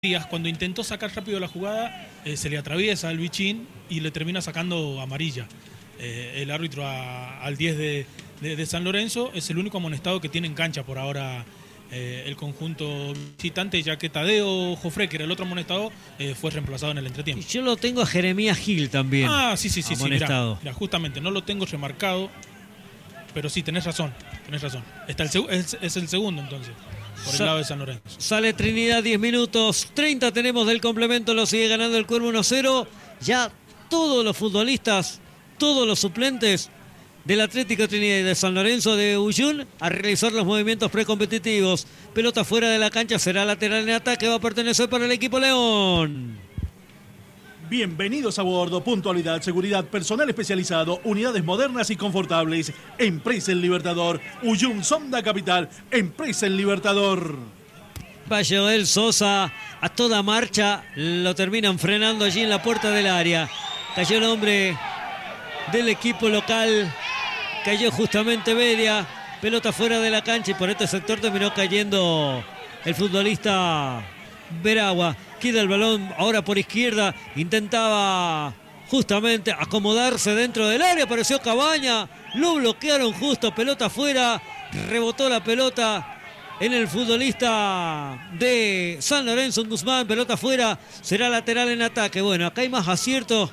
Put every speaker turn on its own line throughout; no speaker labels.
Díaz, cuando intentó sacar rápido la jugada, se le atraviesa al Bichín y le termina sacando amarilla. El árbitro al 10 de San Lorenzo es el único amonestado que tiene en cancha por ahora el conjunto visitante, ya que Tadeo Jofré, que era el otro amonestado, fue reemplazado en el entretiempo.
Y yo lo tengo a Jeremías Gil también.
Ah, sí,
amonestado.
Mirá, justamente, no lo tengo remarcado, pero sí, tenés razón. Está es el segundo entonces, por el lado de San Lorenzo.
Sale Trinidad, 10 minutos, 30 tenemos del complemento, lo sigue ganando el Cuervo 1-0. Ya todos los futbolistas, todos los suplentes del Atlético Trinidad y de San Lorenzo de Uyún a realizar los movimientos precompetitivos. Pelota fuera de la cancha, será lateral en ataque, va a pertenecer para el equipo León.
Bienvenidos a bordo, puntualidad, seguridad, personal especializado, unidades modernas y confortables. Empresa El Libertador, Uyún, Sonda Capital, Empresa El Libertador.
Va Joel Sosa a toda marcha, lo terminan frenando allí en la puerta del área. Cayó el hombre del equipo local, cayó justamente Bedia, pelota fuera de la cancha y por este sector terminó cayendo el futbolista Veragua. Queda el balón ahora por izquierda, intentaba justamente acomodarse dentro del área, apareció Cabaña, lo bloquearon justo, pelota afuera, rebotó la pelota en el futbolista de San Lorenzo, Guzmán, pelota afuera, será lateral en ataque. Bueno, acá hay más aciertos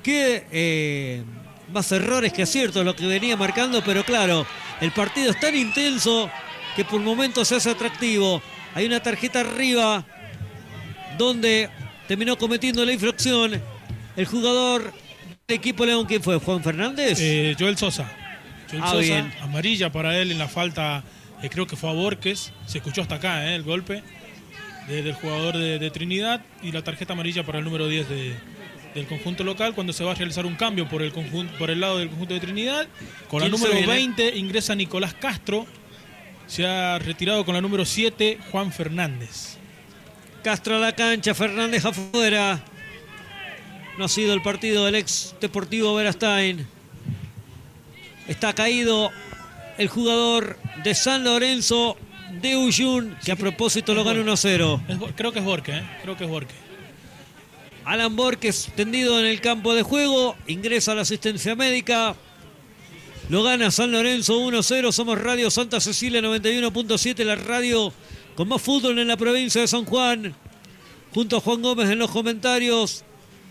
que más errores que aciertos lo que venía marcando, pero claro, el partido es tan intenso que por momentos se hace atractivo. Hay una tarjeta arriba donde terminó cometiendo la infracción el jugador del equipo León. ¿Quién fue? ¿Juan Fernández?
Joel Sosa. Sosa,
bien.
Amarilla para él en la falta, creo que fue a Borges. Se escuchó hasta acá el golpe del jugador de Trinidad, y la tarjeta amarilla para el número 10 del conjunto local, cuando se va a realizar un cambio por el lado del conjunto de Trinidad. Con la número 20 ingresa Nicolás Castro. Se ha retirado con la número 7 Juan Fernández.
Castro a la cancha, Fernández afuera. No ha sido el partido del ex Deportivo Verastain. Está caído el jugador de San Lorenzo de Uyún, que a propósito lo gana 1-0.
Creo que es Borges, Creo que es Borges.
Alan Borges tendido en el campo de juego, ingresa a la asistencia médica. Lo gana San Lorenzo 1-0. Somos Radio Santa Cecilia 91.7, la radio con más fútbol en la provincia de San Juan. Junto a Juan Gómez en los comentarios.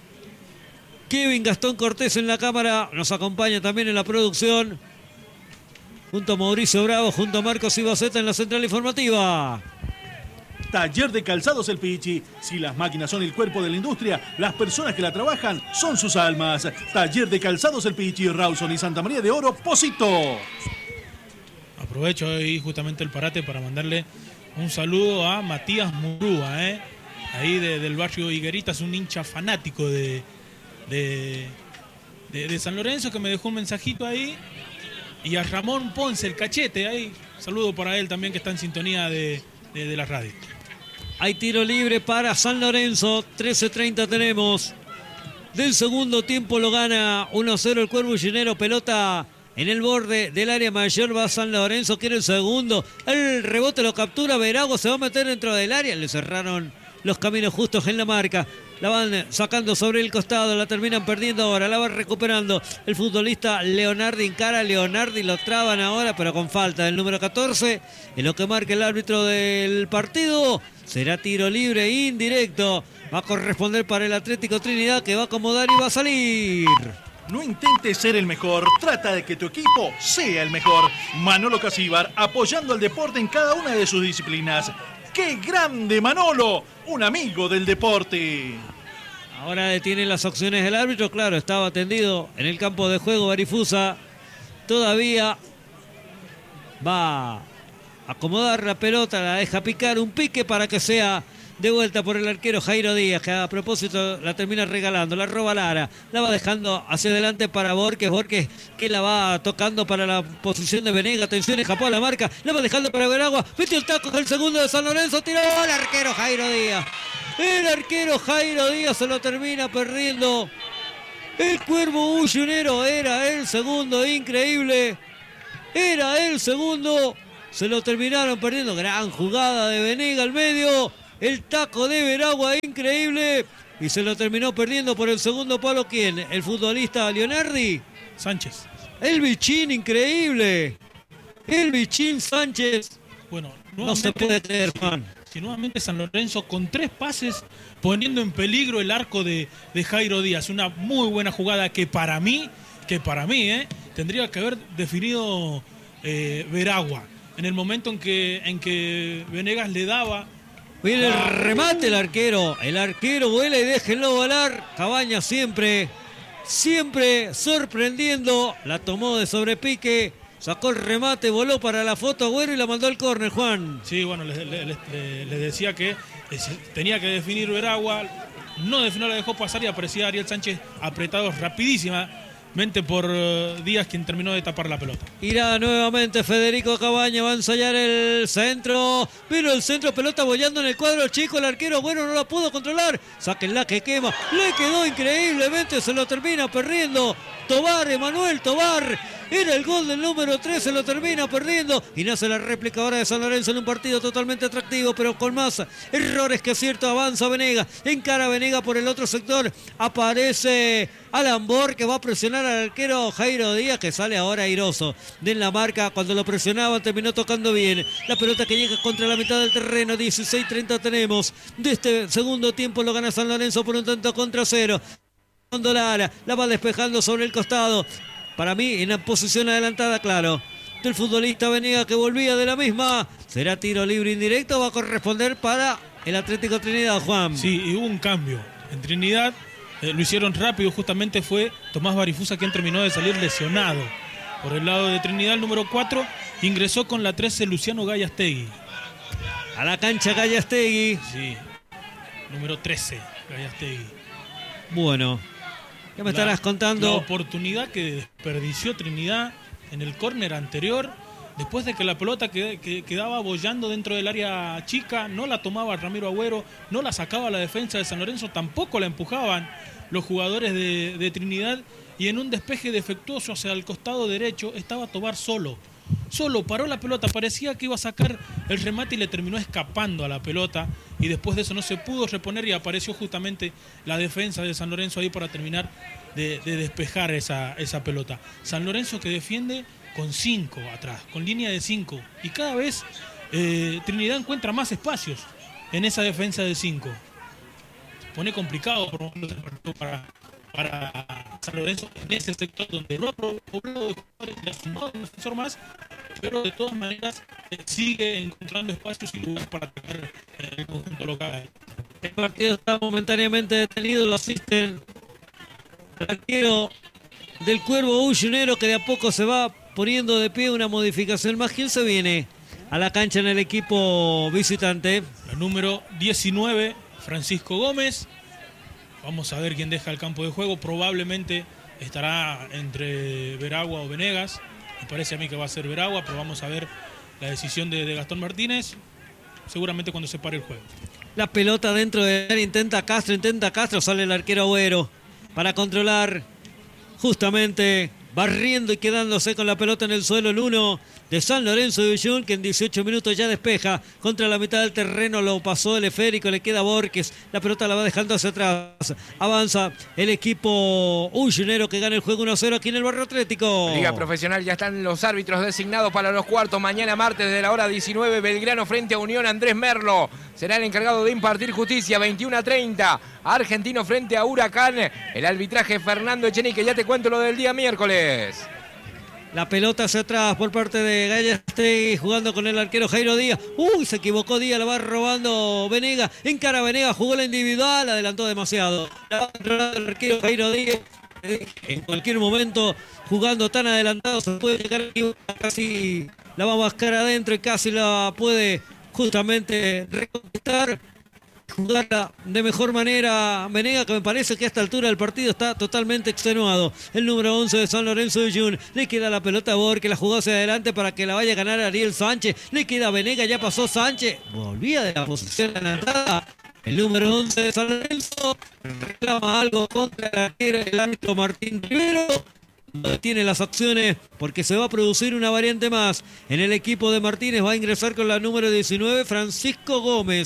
Kevin Gastón Cortés en la cámara. Nos acompaña también en la producción. Junto a Mauricio Bravo, junto a Marcos Ibaceta en la central informativa.
Taller de Calzados El Pichi. Si las máquinas son el cuerpo de la industria, las personas que la trabajan son sus almas. Taller de Calzados El Pichi, Rawson y Santa María de Oro, Pocito.
Aprovecho ahí justamente el parate para mandarle un saludo a Matías Murúa, ahí del barrio Higueritas, un hincha fanático de San Lorenzo, que me dejó un mensajito ahí. Y a Ramón Ponce, el cachete, ahí. Saludo para él también, que está en sintonía de la radio.
Hay tiro libre para San Lorenzo, 13:30 tenemos. Del segundo tiempo lo gana 1-0 el Cuervo Llenero, pelota en el borde del área mayor, va San Lorenzo, quiere el segundo. El rebote lo captura Veragua, se va a meter dentro del área. Le cerraron los caminos justos en la marca. La van sacando sobre el costado, la terminan perdiendo ahora, la va recuperando el futbolista Leonardi. Encara a Leonardi, lo traban ahora, pero con falta del número 14. En lo que marca el árbitro del partido, será tiro libre indirecto. Va a corresponder para el Atlético Trinidad, que va a acomodar y va a salir.
No intentes ser el mejor, trata de que tu equipo sea el mejor. Manolo Casíbar, apoyando al deporte en cada una de sus disciplinas. ¡Qué grande Manolo! Un amigo del deporte.
Ahora detiene las acciones del árbitro. Claro, estaba tendido en el campo de juego Barifusa. Todavía va a acomodar la pelota, la deja picar, un pique para que sea de vuelta por el arquero Jairo Díaz, que a propósito la termina regalando, la roba Lara, la va dejando hacia adelante para Borges, que la va tocando para la posición de Venega. Atención, escapó a la marca, la va dejando para Veragua, metió el taco, el segundo de San Lorenzo, tiró el arquero Jairo Díaz. El arquero Jairo Díaz se lo termina perdiendo. El Cuervo Uyunero era el segundo, increíble. Era el segundo, se lo terminaron perdiendo. Gran jugada de Venega al medio. El taco de Veragua, increíble. Y se lo terminó perdiendo por el segundo palo. ¿Quién? ¿El futbolista Leonardi?
Sánchez.
El bichín, increíble. El bichín Sánchez.
Bueno,
no se puede creer, Juan.
Sí, nuevamente San Lorenzo con 3 pases poniendo en peligro el arco de Jairo Díaz. Una muy buena jugada que para mí, tendría que haber definido Veragua. En el momento en que Venegas le daba.
Viene el remate el arquero. El arquero vuela y déjenlo volar. Cabañas siempre sorprendiendo. La tomó de sobrepique. Sacó el remate, voló para la foto Agüero y la mandó al córner, Juan.
Sí, bueno, les decía que tenía que definir Veragua. No definió, la dejó pasar y aparecía Ariel Sánchez apretado rapidísimamente por Díaz, quien terminó de tapar la pelota.
Irá nuevamente Federico Cabaña, va a ensayar el centro. Vino el centro, pelota bollando en el cuadro chico. El arquero bueno no la pudo controlar. Sáquenla que quema. Le quedó increíblemente, se lo termina perdiendo. Tobar, Emanuel Tobar. Era el gol del número 3, se lo termina perdiendo. Y nace la réplica ahora de San Lorenzo en un partido totalmente atractivo, pero con más errores que acierto. Avanza Venega, encara Venega por el otro sector. Aparece Alambor, que va a presionar al arquero Jairo Díaz, que sale ahora airoso de la marca. Cuando lo presionaba terminó tocando bien. La pelota que llega contra la mitad del terreno. 16-30 tenemos de este segundo tiempo. Lo gana San Lorenzo por un tanto contra 0. Lara la va despejando sobre el costado. Para mí en la posición adelantada, claro, del futbolista Venega, que volvía de la misma. Será tiro libre indirecto, va a corresponder para el Atlético Trinidad, Juan.
Sí, y hubo un cambio en Trinidad. Lo hicieron rápido, justamente fue Tomás Barifusa quien terminó de salir lesionado. Por el lado de Trinidad, el número 4 ingresó con la 13 Luciano Gallastegui.
A la cancha Gallastegui.
Sí, número 13 Gallastegui.
Bueno, ¿qué me estarás contando?
La oportunidad que desperdició Trinidad en el córner anterior, después de que la pelota quedaba bollando dentro del área chica, no la tomaba Ramiro Agüero, no la sacaba la defensa de San Lorenzo, tampoco la empujaban los jugadores de Trinidad, y en un despeje defectuoso hacia el costado derecho estaba Tobar solo, paró la pelota, parecía que iba a sacar el remate y le terminó escapando a la pelota, y después de eso no se pudo reponer y apareció justamente la defensa de San Lorenzo ahí para terminar de despejar esa pelota. San Lorenzo que defiende con 5 atrás, con línea de 5, y cada vez Trinidad encuentra más espacios en esa defensa de 5. Se pone complicado por momentos el partido para San Lorenzo en ese sector donde lo ha poblado de jugadores, le ha sumado un defensor más, pero de todas maneras sigue encontrando espacios y lugares para atacar el conjunto local.
El partido está momentáneamente detenido, lo asisten el arquero del Cuervo Ullunero, que de a poco se va poniendo de pie. Una modificación más. ¿Quién se viene a la cancha en el equipo visitante?
El número 19, Francisco Gómez. Vamos a ver quién deja el campo de juego. Probablemente estará entre Veragua o Venegas. Me parece a mí que va a ser Veragua, pero vamos a ver la decisión de Gastón Martínez, seguramente cuando se pare el juego.
La pelota dentro de él, intenta Castro, sale el arquero Agüero para controlar, justamente barriendo y quedándose con la pelota en el suelo el 1 de San Lorenzo de Ullún, que en 18 minutos ya despeja contra la mitad del terreno. Lo pasó el esférico, le queda Borges, la pelota la va dejando hacia atrás. Avanza el equipo ullunero, que gana el juego 1-0 aquí en el Barrio Atlético.
Liga Profesional, ya están los árbitros designados para los cuartos. Mañana martes desde la hora 19, Belgrano frente a Unión. Andrés Merlo será el encargado de impartir justicia. 21:30, Argentino frente a Huracán. El arbitraje Fernando Echenique. Ya te cuento lo del día miércoles.
La pelota hacia atrás por parte de Gallastegui, jugando con el arquero Jairo Díaz. Se equivocó Díaz, la va robando Venega. Encara Venega, jugó la individual, adelantó demasiado. La va controlando el arquero Jairo Díaz. En cualquier momento, jugando tan adelantado, se puede llegar casi la va a buscar adentro y casi la puede justamente reconquistar. Jugarla de mejor manera Venega, que me parece que a esta altura del partido está totalmente extenuado. El número 11 de San Lorenzo de Ullún. Le queda la pelota a Borges, que la jugó hacia adelante para que la vaya a ganar Ariel Sánchez. Le queda a Venega, ya pasó Sánchez. Volvía de la posición adelantada. El número 11 de San Lorenzo reclama algo contra el arquero, el árbitro Martín Rivero. No detiene las acciones porque se va a producir una variante más. En el equipo de Martínez va a ingresar con la número 19 Francisco Gómez.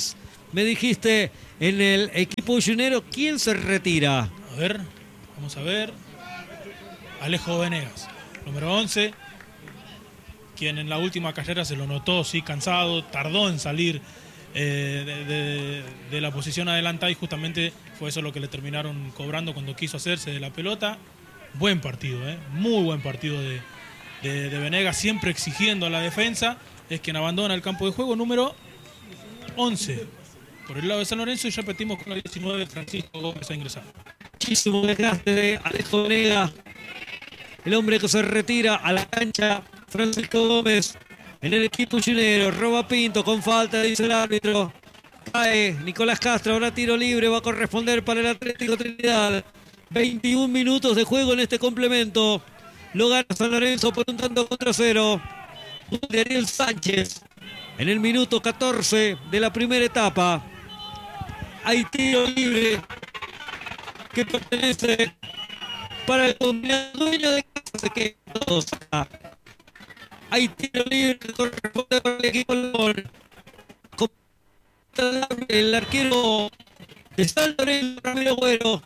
me dijiste en el equipo ullunero, ¿quién se retira?
A ver, vamos a ver. Alejo Venegas, número 11, quien en la última carrera se lo notó, sí, cansado, tardó en salir de la posición adelantada y justamente fue eso lo que le terminaron cobrando cuando quiso hacerse de la pelota. Buen partido, muy buen partido de Venegas, siempre exigiendo a la defensa. Es quien abandona el campo de juego, número 11 por el lado de San Lorenzo, y repetimos con la 19, Francisco Gómez ha ingresado.
Muchísimo desgaste de Alejo Venegas, el hombre que se retira a la cancha. Francisco Gómez en el equipo ullunero, roba Pinto con falta, dice el árbitro. Cae Nicolás Castro, ahora tiro libre, va a corresponder para el Atlético Trinidad. 21 minutos de juego en este complemento. Lo gana San Lorenzo por un tanto contra 0. De Ariel Sánchez en el minuto 14 de la primera etapa. Hay tiro libre que pertenece para el combinado dueño de casa. Se queda todos acá. Hay tiro libre que corresponde para el equipo León. El arquero de San Lorenzo, Ramiro Güero.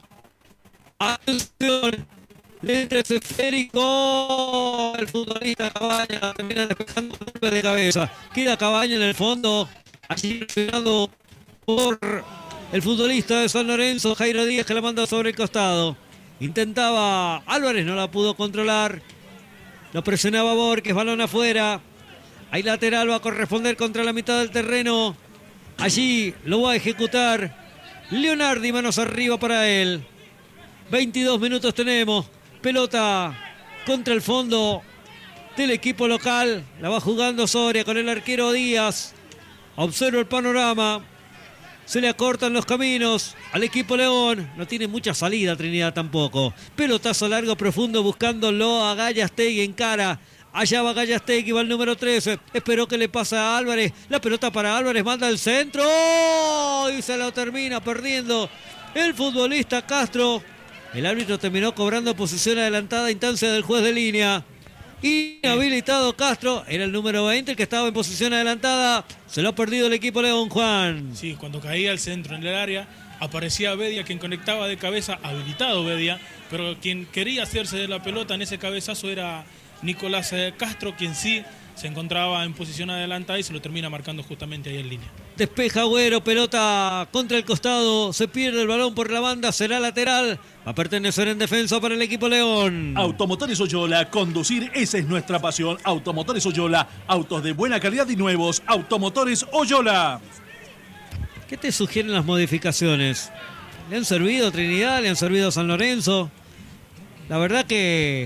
Atención, le entra ese esférico. El futbolista Cabaña termina despejando un golpe de cabeza. Queda Cabaña en el fondo, allí presionado por el futbolista de San Lorenzo, Jairo Díaz, que la manda sobre el costado. Intentaba Álvarez, no la pudo controlar. Lo presionaba Borges, balón afuera. Hay lateral, va a corresponder contra la mitad del terreno. Allí lo va a ejecutar Leonardi, manos arriba para él. 22 minutos tenemos. Pelota contra el fondo del equipo local. La va jugando Soria con el arquero Díaz. Observo el panorama. Se le acortan los caminos al equipo León. No tiene mucha salida Trinidad tampoco. Pelotazo largo, profundo, buscándolo a Gallastegui en cara. Allá va Gallastegui, va el número 13. Esperó que le pase a Álvarez. La pelota para Álvarez, manda al centro. ¡Oh! Y se lo termina perdiendo el futbolista Castro. El árbitro terminó cobrando posición adelantada, instancia del juez de línea. Inhabilitado Castro, era el número 20 el que estaba en posición adelantada. Se lo ha perdido el equipo León, Juan.
Sí, cuando caía al centro en el área, aparecía Bedia, quien conectaba de cabeza, habilitado Bedia, pero quien quería hacerse de la pelota en ese cabezazo era Nicolás Castro, quien sí se encontraba en posición adelantada y se lo termina marcando justamente ahí en línea.
Despeja Güero, pelota contra el costado, se pierde el balón por la banda, será lateral, va a pertenecer en defensa para el equipo León.
Automotores Oyola, conducir, esa es nuestra pasión. Automotores Oyola, autos de buena calidad y nuevos. Automotores Oyola.
¿Qué te sugieren las modificaciones? ¿Le han servido a Trinidad? ¿Le han servido a San Lorenzo? La verdad que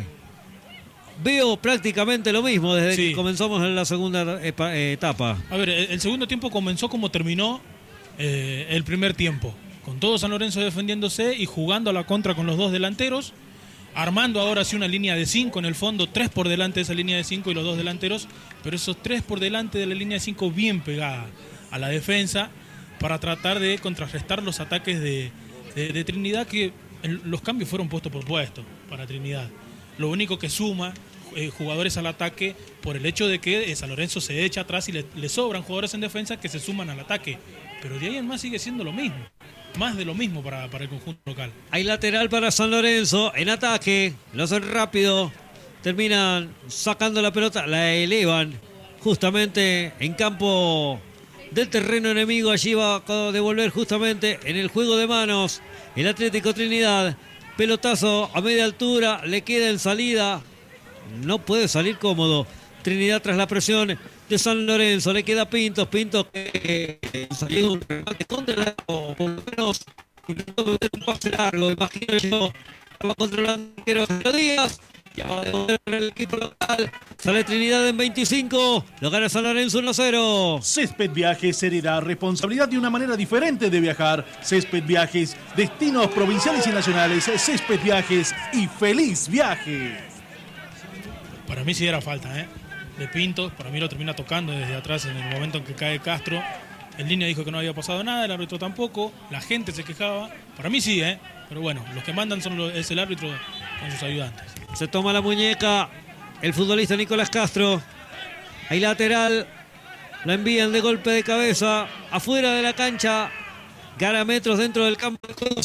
veo prácticamente lo mismo desde que comenzamos en la segunda etapa.
A ver, el segundo tiempo comenzó como terminó el primer tiempo, con todo San Lorenzo defendiéndose y jugando a la contra con los dos delanteros, armando ahora sí una línea de 5 en el fondo, 3 por delante de esa línea de 5 y los dos delanteros, pero esos 3 por delante de la línea de 5 bien pegada a la defensa para tratar de contrarrestar los ataques de Trinidad, que los cambios fueron puestos por puesto para Trinidad. Lo único que suma jugadores al ataque por el hecho de que San Lorenzo se echa atrás y le sobran jugadores en defensa que se suman al ataque. Pero de ahí en más sigue siendo lo mismo. Más de lo mismo para el conjunto local.
Hay lateral para San Lorenzo en ataque. Lo hacen rápido. Terminan sacando la pelota. La elevan justamente en campo del terreno enemigo. Allí va a devolver justamente en el juego de manos el Atlético Trinidad. Pelotazo a media altura, le queda en salida, no puede salir cómodo. Trinidad tras la presión de San Lorenzo, le queda Pintos que salió un remate contra el arco, por lo menos intentó meter un pase largo, imagino yo, estaba controlando el arquero Díaz. Ya va a devolver el equipo local. Sale Trinidad en 25. Lo gana San Lorenzo 1-0.
Césped Viajes heredará responsabilidad de una manera diferente de viajar. Césped Viajes, destinos provinciales y nacionales. Césped Viajes y feliz viaje.
Para mí sí era falta, de Pintos. Para mí lo termina tocando desde atrás en el momento en que cae Castro. En línea dijo que no había pasado nada, el árbitro tampoco. La gente se quejaba. Para mí sí, pero bueno, los que mandan es el árbitro con sus ayudantes.
Se toma la muñeca el futbolista Nicolás Castro. Hay lateral La envían de golpe de cabeza afuera de la cancha. Gana metros dentro del campo de juego.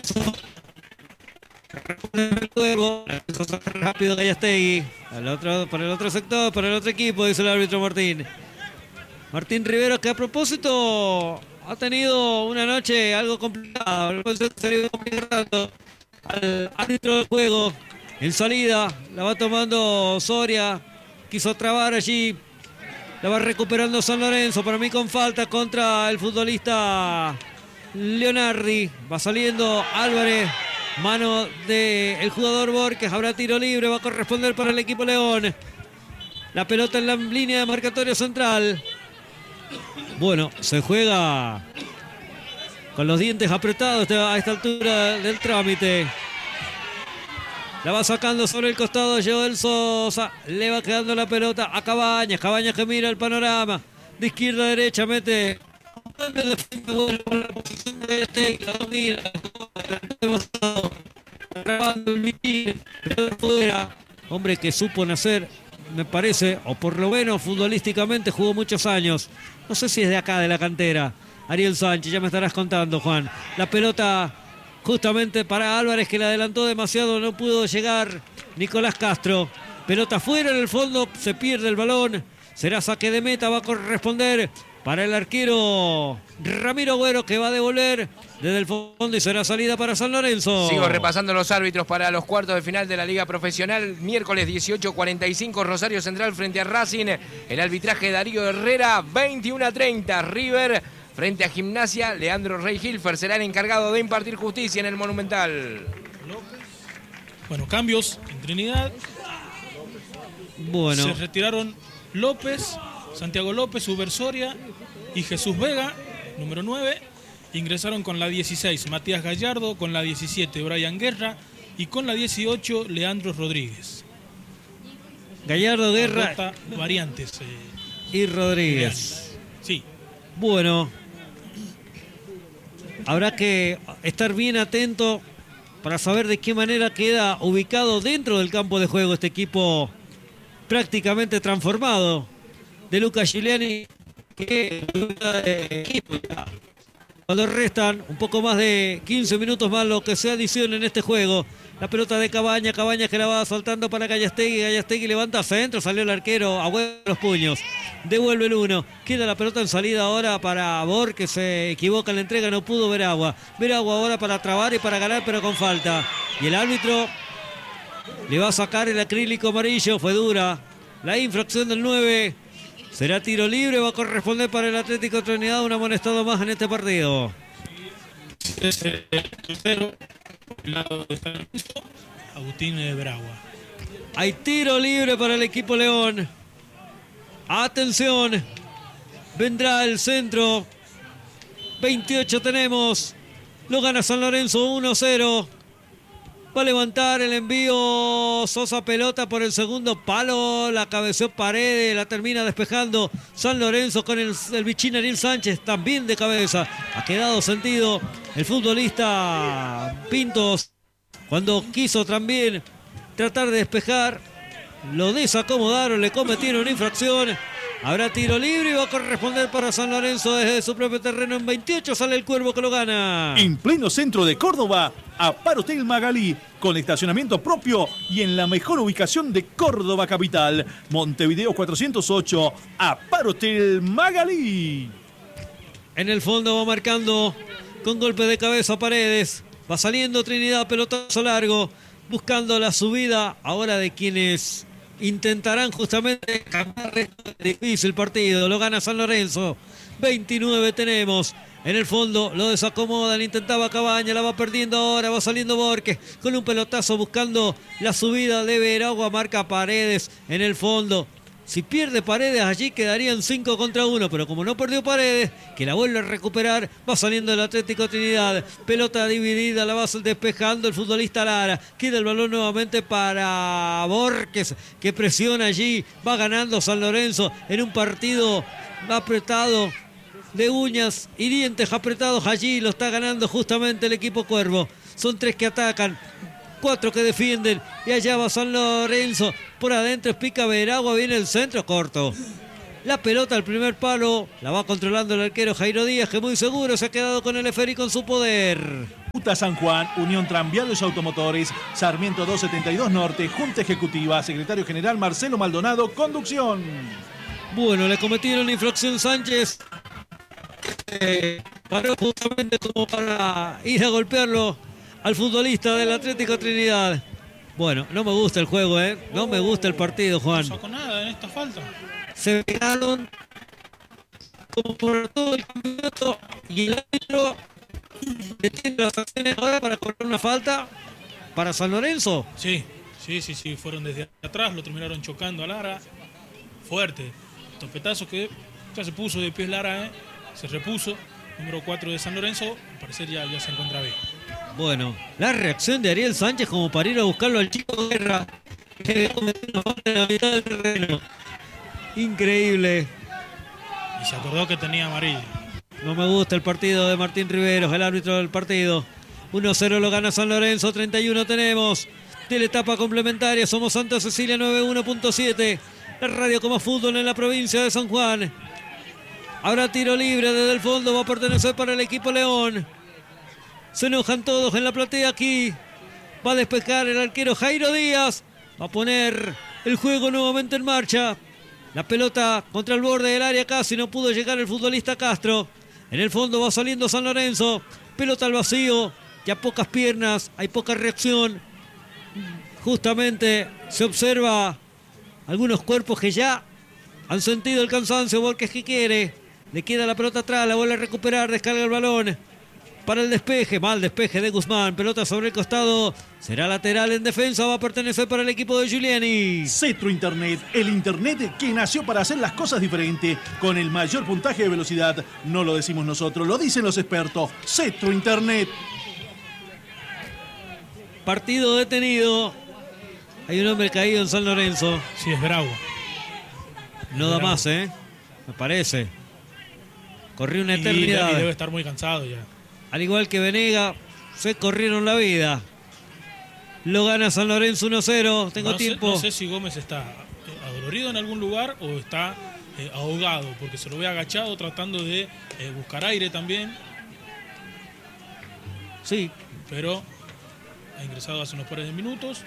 Luego, rápido Gallastegui. Para el otro sector, para el otro equipo, dice el árbitro Martín. Martín Rivero, que a propósito ha tenido una noche algo complicada. Se le iba complicando al árbitro del juego. En salida, la va tomando Soria. Quiso trabar allí. La va recuperando San Lorenzo. Para mí con falta contra el futbolista Leonardi. Va saliendo Álvarez. Mano del jugador Borges. Habrá tiro libre. Va a corresponder para el equipo León. La pelota en la línea de marcatorio central. Bueno, se juega con los dientes apretados a esta altura del trámite. La va sacando sobre el costado Joel Sosa. Le va quedando la pelota a Cabañas. Cabañas que mira el panorama. De izquierda a derecha mete. Hombre que supo nacer, me parece, o por lo menos futbolísticamente jugó muchos años. No sé si es de acá, de la cantera. Ariel Sánchez, ya me estarás contando, Juan. La pelota justamente para Álvarez, que la adelantó demasiado, no pudo llegar Nicolás Castro. Pelota fuera en el fondo, se pierde el balón. Será saque de meta, va a corresponder para el arquero Ramiro Agüero, que va a devolver desde el fondo y será salida para San Lorenzo.
Sigo repasando los árbitros para los cuartos de final de la Liga Profesional. Miércoles 18:45, Rosario Central frente a Racing. El arbitraje Darío Herrera, 21:30. River frente a Gimnasia. Leandro Rey Hilfer será el encargado de impartir justicia en el Monumental.
Bueno, cambios en Trinidad.
Bueno.
Se retiraron López, Santiago López, Uber Soria y Jesús Vega, número 9. Ingresaron con la 16 Matías Gallardo, con la 17 Brian Guerra y con la 18 Leandro Rodríguez.
Gallardo, Guerra
variantes
y Rodríguez.
Sí.
Bueno, habrá que estar bien atento para saber de qué manera queda ubicado dentro del campo de juego este equipo prácticamente transformado de Luca Giuliani, que cuando restan un poco más de 15 minutos más lo que sea adición en este juego. La pelota de Cabañas que la va saltando para Gallastegui levanta hacia adentro, salió el arquero, Agüero los puños, devuelve el 1, queda la pelota en salida ahora para Bor, que se equivoca en la entrega, no pudo ver agua ahora para trabar y para ganar, pero con falta, y el árbitro le va a sacar el acrílico amarillo, fue dura la infracción del 9, será tiro libre, va a corresponder para el Atlético Trinidad, un amonestado más en este partido.
Agustín Bragua.
Hay tiro libre para el equipo León. Atención, vendrá el centro. 28 tenemos. Lo gana San Lorenzo 1-0. Va a levantar el envío Sosa, pelota por el segundo palo, la cabeceó Paredes, la termina despejando San Lorenzo con el bichín Ariel Sánchez también de cabeza. Ha quedado sentido el futbolista Pintos cuando quiso también tratar de despejar, lo desacomodaron, le cometieron una infracción. Habrá tiro libre y va a corresponder para San Lorenzo desde su propio terreno. En 28 sale el Cuervo que lo gana.
En pleno centro de Córdoba, Aparotel Magalí, con estacionamiento propio y en la mejor ubicación de Córdoba capital. Montevideo 408, Aparotel Magalí.
En el fondo va marcando con golpe de cabeza Paredes. Va saliendo Trinidad, pelotazo largo, buscando la subida ahora de quienes intentarán justamente cambiar difícil partido. Lo gana San Lorenzo. 29 tenemos. En el fondo lo desacomodan, intentaba Cabaña, la va perdiendo ahora, va saliendo Borges con un pelotazo buscando la subida de Veragua, marca Paredes en el fondo. Si pierde Paredes allí quedarían 5 contra 1, pero como no perdió Paredes, que la vuelve a recuperar, va saliendo el Atlético Trinidad. Pelota dividida, la va despejando el futbolista Lara. Queda el balón nuevamente para Borges, que presiona allí. Va ganando San Lorenzo en un partido apretado, de uñas y dientes apretados allí. Lo está ganando justamente el equipo Cuervo. Son 3 que atacan, 4 que defienden y allá va San Lorenzo, por adentro pica Veragua, viene el centro corto, La pelota al primer palo, la va controlando el arquero Jairo Díaz, que muy seguro se ha quedado con el esférico en su poder.
UTA San Juan, Unión Tranviarios Automotores, Sarmiento 272 Norte, Junta Ejecutiva, Secretario General Marcelo Maldonado, conducción.
Bueno, le cometieron infracción Sánchez. Paró justamente como para ir a golpearlo al futbolista del Atlético Trinidad. Bueno, no me gusta el juego, no me gusta el partido, Juan.
No sacó nada en esta falta.
Se pegaron como por todo el campeonato y el árbitro detiene las acciones ahora para cobrar una falta para San Lorenzo.
Sí, fueron desde atrás, lo terminaron chocando a Lara. Fuerte. Topetazo que ya se puso de pies Lara, se repuso. Número 4 de San Lorenzo, al parecer ya se encuentra bien.
Bueno, la reacción de Ariel Sánchez como para ir a buscarlo al Chico Guerra, que había cometido una falta en la mitad del terreno. Increíble.
Y se acordó que tenía amarillo.
No me gusta el partido de Martín Riveros, el árbitro del partido. 1-0 lo gana San Lorenzo, 31 tenemos. De la etapa complementaria, somos Santa Cecilia 91.7. La radio como fútbol en la provincia de San Juan. Habrá tiro libre desde el fondo, va a pertenecer para el equipo León. Se enojan todos en la platea aquí. Va a despejar el arquero Jairo Díaz. Va a poner el juego nuevamente en marcha. La pelota contra el borde del área, casi no pudo llegar el futbolista Castro. En el fondo va saliendo San Lorenzo. Pelota al vacío. Ya pocas piernas, hay poca reacción. Justamente se observa algunos cuerpos que ya han sentido el cansancio. Borges que quiere. Le queda la pelota atrás, la vuelve a recuperar, descarga el balón. Para el despeje, mal despeje de Guzmán, pelota sobre el costado, será lateral en defensa, va a pertenecer para el equipo de Giuliani.
Cetro Internet, el Internet que nació para hacer las cosas diferentes, con el mayor puntaje de velocidad. No lo decimos nosotros, lo dicen los expertos. Cetro Internet.
Partido detenido. Hay un hombre caído en San Lorenzo.
Sí, es bravo.
No da más, me parece. Corrió una eternidad.
Y debe estar muy cansado ya.
Al igual que Venega, se corrieron la vida. Lo gana San Lorenzo 1-0. Tengo tiempo.
No sé si Gómez está adolorido en algún lugar o está ahogado, porque se lo ve agachado tratando de buscar aire también.
Sí.
Pero ha ingresado hace unos pares de minutos.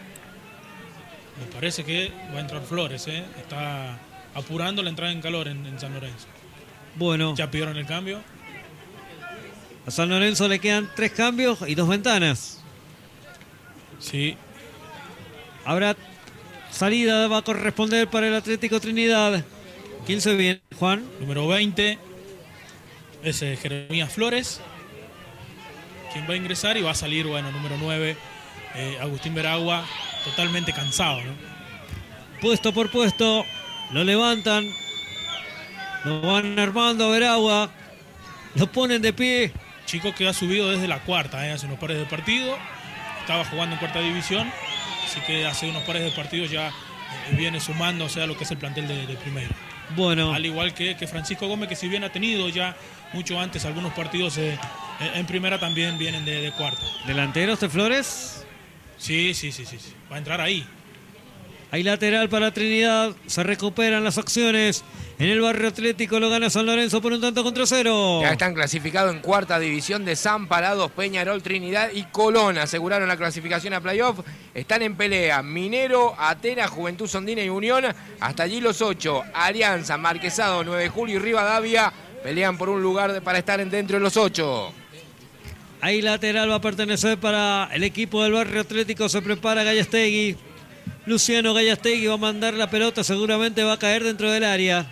Me parece que va a entrar Flores, está apurando la entrada en calor en San Lorenzo.
Bueno.
Ya pidieron el cambio.
A San Lorenzo le quedan 3 cambios y 2 ventanas.
Sí.
Habrá salida, va a corresponder para el Atlético Trinidad. ¿Quién se viene, Juan?
Número 20 es Jeremías Flores, quien va a ingresar, y va a salir, bueno, número 9, Agustín Veragua, totalmente cansado, ¿no?
Puesto por puesto, lo levantan, lo van armando a Veragua, lo ponen de pie.
Chico que ha subido desde la cuarta, hace unos pares de partido, estaba jugando en cuarta división, así que hace unos pares de partidos ya viene sumando, o sea, lo que es el plantel de primera.
Bueno.
Al igual que Francisco Gómez, que si bien ha tenido ya mucho antes algunos partidos en primera, también vienen de cuarta.
¿Delanteros de Flores?
Sí, va a entrar ahí.
Hay lateral para Trinidad, se recuperan las acciones. En el barrio Atlético lo gana San Lorenzo por 1-0.
Ya están clasificados en cuarta división Desamparados, Peñarol, Trinidad y Colón. Aseguraron la clasificación a playoff. Están en pelea Minero, Atenas, Juventud Sondina y Unión. Hasta allí los 8. Alianza, Marquesado, 9 de Julio y Rivadavia pelean por un lugar para estar dentro de los 8.
Ahí lateral va a pertenecer para el equipo del barrio Atlético. Se prepara Gallastegui. Luciano Gallastegui va a mandar la pelota. Seguramente va a caer dentro del área.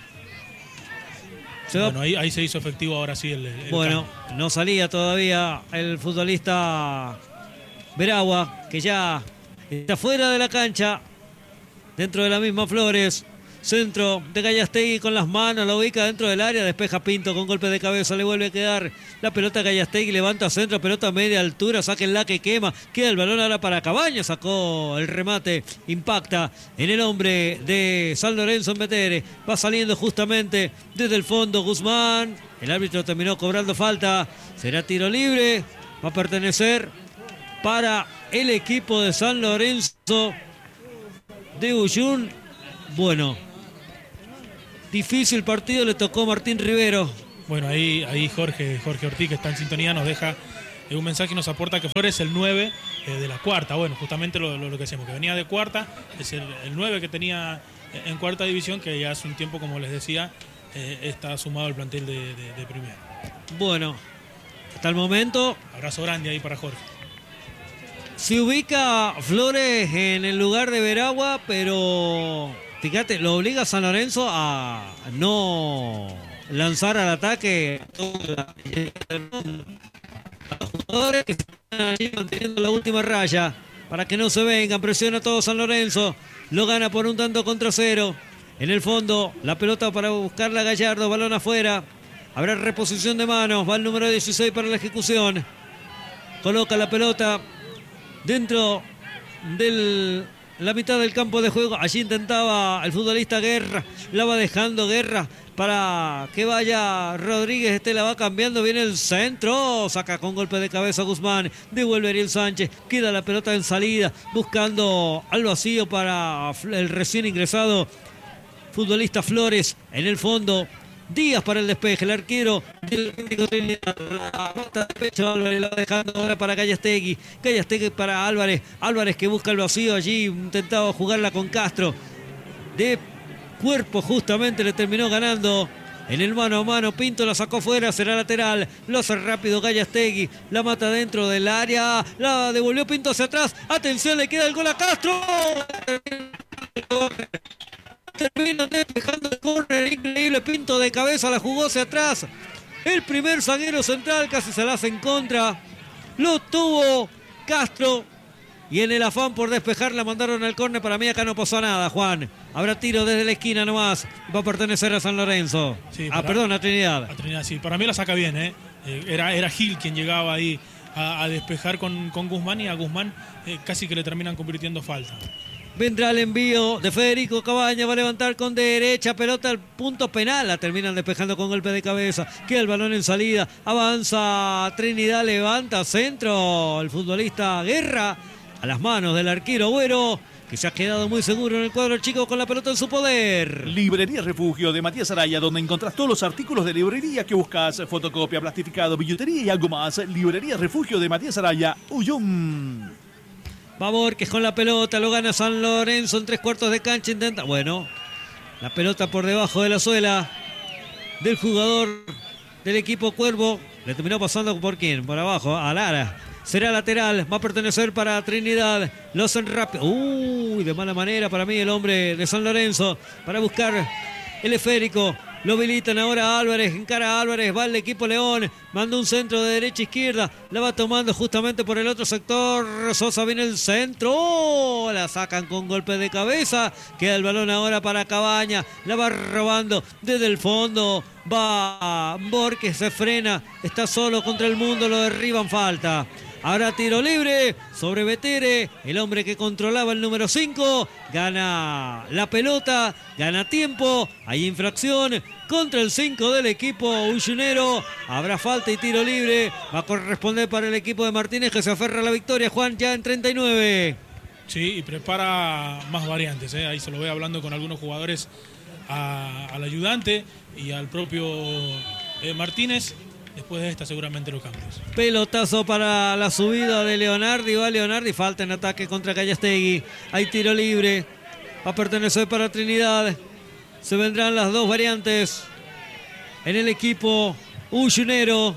Bueno, ahí se hizo efectivo ahora sí el
bueno,
cambio.
No salía todavía el futbolista Veragua, que ya está fuera de la cancha, dentro de la misma Flores. Centro de Gallastegui con las manos, la ubica dentro del área, despeja Pinto con golpe de cabeza, le vuelve a quedar la pelota a Gallastegui, levanta centro, pelota a media altura, sáquenla que quema, queda el balón ahora para Cabañas, sacó el remate, impacta en el hombre de San Lorenzo en Metere, va saliendo justamente desde el fondo Guzmán, el árbitro terminó cobrando falta, será tiro libre, va a pertenecer para el equipo de San Lorenzo de Uyún. Bueno, Difícil partido le tocó Martín Rivero.
Bueno, ahí Jorge Ortiz, que está en sintonía, nos deja un mensaje y nos aporta que Flores es el 9 de la cuarta. Bueno, justamente lo que decíamos, que venía de cuarta, es el 9 que tenía en cuarta división, que ya hace un tiempo, como les decía, está sumado al plantel de primera.
Bueno, hasta el momento
Abrazo grande ahí para Jorge.
se ubica Flores en el lugar de Veragua, pero fíjate, lo obliga a San Lorenzo a no lanzar al ataque a los jugadores que están allí manteniendo la última raya para que no se vengan. Presiona todo San Lorenzo, lo gana por un tanto contra cero. En el fondo, la pelota para buscarla Gallardo, balón afuera. Habrá reposición de manos, va el número 16 para la ejecución. Coloca la pelota dentro de la mitad del campo de juego. Allí intentaba el futbolista Guerra, la va dejando Guerra para que vaya Rodríguez. La va cambiando, viene el centro, saca con golpe de cabeza Guzmán, devuelve Ariel Sánchez, queda la pelota en salida, buscando al vacío para el recién ingresado futbolista Flores. En el fondo, Díaz para el despeje, el arquero del la bota de pecho, Álvarez la va dejando ahora para Gallastegui para Álvarez que busca el vacío, allí intentaba jugarla con Castro, de cuerpo justamente le terminó ganando en el mano a mano. Pinto la sacó fuera, será lateral, lo hace rápido Gallastegui, la mata dentro del área, la devolvió Pinto hacia atrás, atención, le queda el gol a Castro, terminan despejando el córner, increíble, Pinto de cabeza, la jugó hacia atrás, el primer zaguero central casi se la hace en contra, lo tuvo Castro y en el afán por despejar la mandaron al córner. Para mí acá no pasó nada, Juan, habrá tiro desde la esquina nomás, va a pertenecer a San Lorenzo,
Sí,
perdón, a Trinidad.
A Trinidad, sí, para mí la saca bien, era Gil quien llegaba ahí a despejar con Guzmán, y a Guzmán casi que le terminan convirtiendo falta.
Vendrá el envío de Federico Cabaña, va a levantar con derecha, pelota al punto penal, la terminan despejando con golpe de cabeza, queda el balón en salida, avanza Trinidad, levanta centro, el futbolista Guerra, a las manos del arquero Agüero, que se ha quedado muy seguro en el cuadro chico con la pelota en su poder.
Librería Refugio de Matías Araya, donde encontrás todos los artículos de librería que buscas, fotocopia, plastificado, billutería y algo más. Librería Refugio de Matías Araya, Uyum.
Va Borges con la pelota, lo gana San Lorenzo en 3/4 de cancha, intenta, bueno, la pelota por debajo de la suela del jugador del equipo Cuervo, le terminó pasando por quién, por abajo, a Lara. Será lateral, va a pertenecer para Trinidad, lo hacen rápido, de mala manera para mí el hombre de San Lorenzo, para buscar el esférico. Lo habilitan ahora a Álvarez, encara a Álvarez, va el equipo León, manda un centro de derecha a izquierda, la va tomando justamente por el otro sector, Sosa viene el centro, la sacan con golpe de cabeza, queda el balón ahora para Cabaña, la va robando desde el fondo, va Borges, se frena, está solo contra el mundo, lo derriban, falta. Ahora tiro libre sobre Vetere, el hombre que controlaba el número 5, gana la pelota, gana tiempo, hay infracción contra el 5 del equipo ullunero, habrá falta y tiro libre, va a corresponder para el equipo de Martínez, que se aferra a la victoria, Juan, ya en 39.
Sí, y prepara más variantes, ahí se lo ve hablando con algunos jugadores, al ayudante y al propio Martínez. Después de esta seguramente los cambios.
Pelotazo para la subida de Leonardi, va Leonardi, falta en ataque contra Gallastegui, hay tiro libre, va a pertenecer para Trinidad, se vendrán las dos variantes en el equipo ullunero,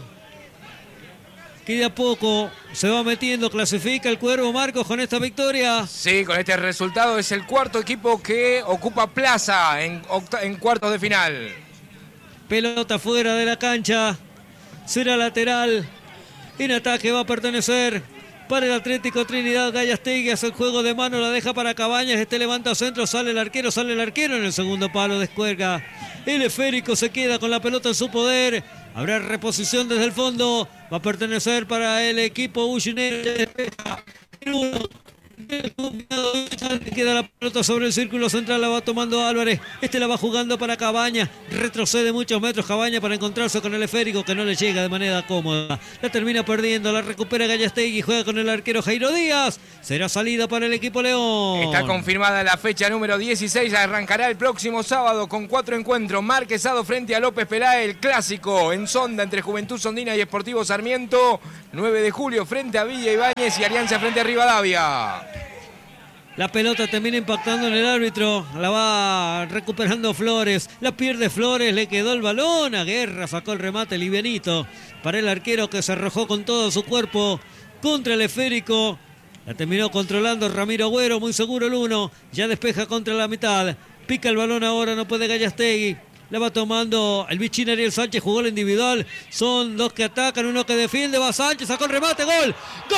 que de a poco se va metiendo, clasifica el Cuervo, Marcos, con esta victoria.
Sí, con este resultado es el cuarto equipo que ocupa plaza en cuartos de final.
Pelota fuera de la cancha. Será lateral. En ataque va a pertenecer para el Atlético Trinidad. Gallastegui hace el juego de mano, la deja para Cabañas. Levanta centro, sale el arquero en el segundo palo, descuelga. El esférico se queda con la pelota en su poder. Habrá reposición desde el fondo. Va a pertenecer para el equipo ullunero. Queda la pelota sobre el círculo central, la va tomando Álvarez. La va jugando para Cabaña. Retrocede muchos metros Cabaña para encontrarse con el esférico que no le llega de manera cómoda. La termina perdiendo, la recupera Gallastegui, juega con el arquero Jairo Díaz. Será salida para el equipo León.
Está confirmada la fecha número 16. Arrancará el próximo sábado con 4 encuentros. Marquesado frente a López Peláez, el clásico en Sonda entre Juventud Sondina y Sportivo Sarmiento. 9 de julio frente a Villa Ibáñez y Alianza frente a Rivadavia.
La pelota termina impactando en el árbitro, la va recuperando Flores, la pierde Flores, le quedó el balón, a Guerra sacó el remate livianito para el arquero que se arrojó con todo su cuerpo contra el esférico. La terminó controlando Ramiro Agüero, muy seguro el 1, ya despeja contra la mitad, pica el balón ahora, no puede Gallastegui. La va tomando el bichín Ariel Sánchez, jugó el individual. Son dos que atacan, uno que defiende, va Sánchez, sacó el remate, gol. ¡Gol!